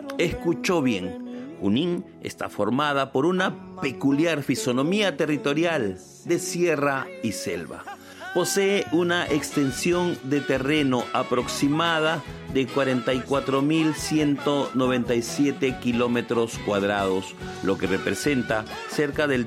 Escuchó bien. Junín está formada por una peculiar fisonomía territorial de sierra y selva. Posee una extensión de terreno aproximada de 44.197 kilómetros cuadrados, lo que representa cerca del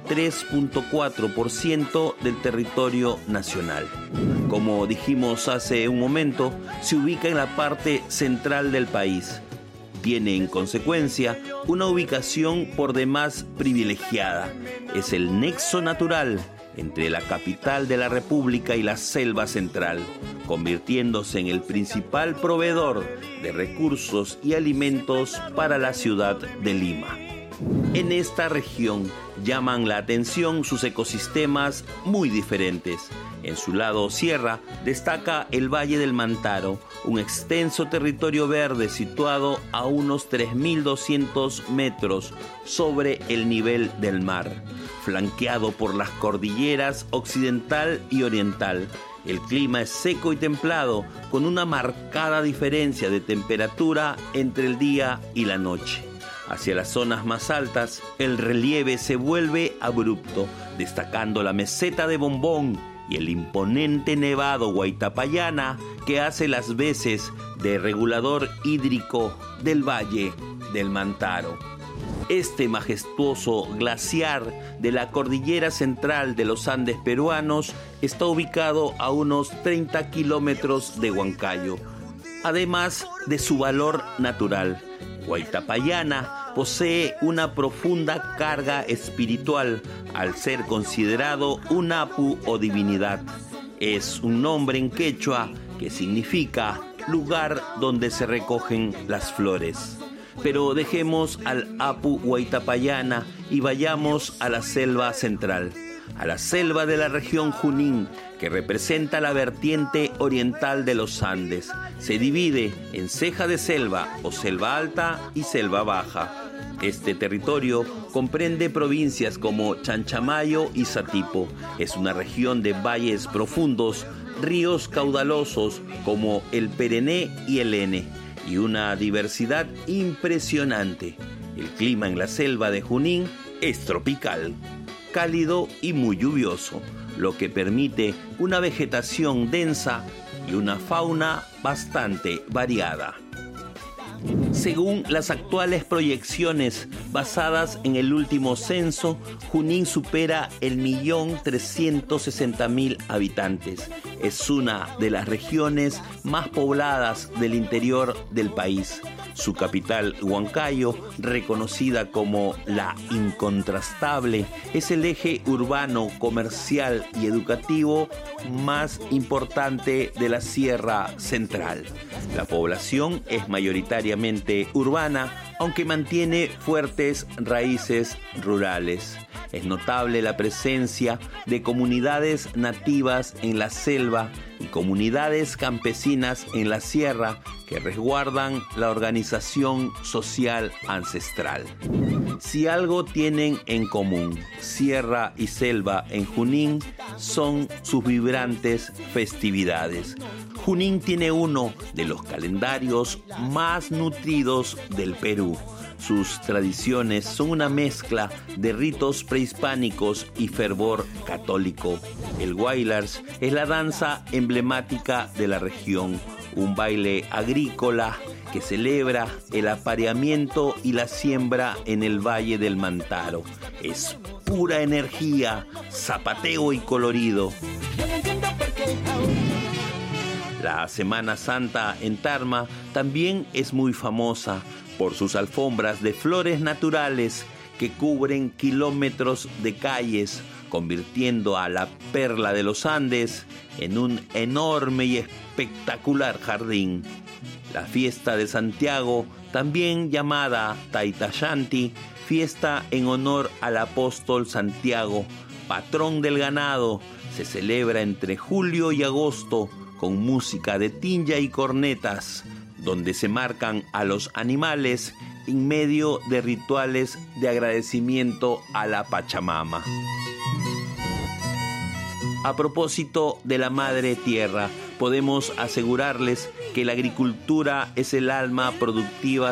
3.4% del territorio nacional. Como dijimos hace un momento, se ubica en la parte central del país. Tiene, en consecuencia, una ubicación por demás privilegiada. Es el nexo natural entre la capital de la República y la selva central, convirtiéndose en el principal proveedor de recursos y alimentos para la ciudad de Lima. En esta región llaman la atención sus ecosistemas muy diferentes. En su lado sierra destaca el Valle del Mantaro, un extenso territorio verde situado a unos 3.200 metros sobre el nivel del mar, flanqueado por las cordilleras occidental y oriental. El clima es seco y templado, con una marcada diferencia de temperatura entre el día y la noche. Hacia las zonas más altas, el relieve se vuelve abrupto, destacando la meseta de Bombón y el imponente nevado Huaytapallana, que hace las veces de regulador hídrico del Valle del Mantaro. Este majestuoso glaciar de la cordillera central de los Andes peruanos está ubicado a unos 30 kilómetros de Huancayo. Además de su valor natural, Huaytapallana posee una profunda carga espiritual al ser considerado un apu o divinidad. Es un nombre en quechua que significa lugar donde se recogen las flores. Pero dejemos al apu Huaytapallana y vayamos a la selva central, a la selva de la región Junín, que representa la vertiente oriental de los Andes. Se divide en ceja de selva o selva alta y selva baja. Este territorio comprende provincias como Chanchamayo y Satipo. Es una región de valles profundos, ríos caudalosos como el Perené y el Ene, y una diversidad impresionante. El clima en la selva de Junín es tropical, cálido y muy lluvioso, lo que permite una vegetación densa y una fauna bastante variada. Según las actuales proyecciones basadas en el último censo, Junín supera el 1.360.000 habitantes. Es una de las regiones más pobladas del interior del país. Su capital, Huancayo, reconocida como la incontrastable, es el eje urbano, comercial y educativo más importante de la Sierra Central. La población es mayoritariamente urbana, aunque mantiene fuertes raíces rurales. Es notable la presencia de comunidades nativas en la selva y comunidades campesinas en la sierra que resguardan la organización social ancestral. Si algo tienen en común sierra y selva en Junín, son sus vibrantes festividades. Junín tiene uno de los calendarios más nutridos del Perú. Sus tradiciones son una mezcla de ritos prehispánicos y fervor católico. El Huaylars es la danza emblemática de la región, un baile agrícola que celebra el apareamiento y la siembra en el Valle del Mantaro. Es pura energía, zapateo y colorido. La Semana Santa en Tarma también es muy famosa por sus alfombras de flores naturales que cubren kilómetros de calles, convirtiendo a la perla de los Andes en un enorme y espectacular jardín. La fiesta de Santiago, también llamada Taitayanti, fiesta en honor al apóstol Santiago, patrón del ganado, se celebra entre julio y agosto con música de tinja y cornetas, donde se marcan a los animales en medio de rituales de agradecimiento a la Pachamama. A propósito de la Madre Tierra, podemos asegurarles que la agricultura es el alma productiva